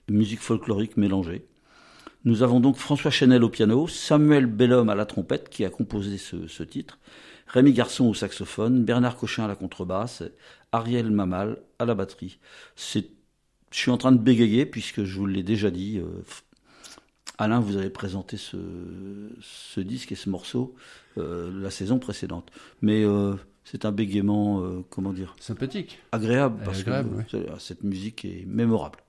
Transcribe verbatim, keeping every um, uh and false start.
musique folklorique mélangée. Nous avons donc François Chenel au piano, Samuel Bellhomme à la trompette qui a composé ce, ce titre, Rémi Garçon au saxophone, Bernard Cochin à la contrebasse, Ariel Mamal à la batterie. C'est, je suis en train de bégayer puisque je vous l'ai déjà dit. Euh, Alain, vous avez présenté ce, ce disque et ce morceau euh, la saison précédente. Mais euh, c'est un bégaiement, euh, comment dire, sympathique, agréable, parce agréable, que oui. cette musique est mémorable.